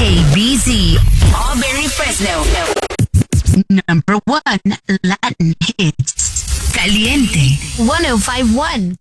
KBZ, Auberry, Fresno. Number 1 Latin hits. Caliente 105.1.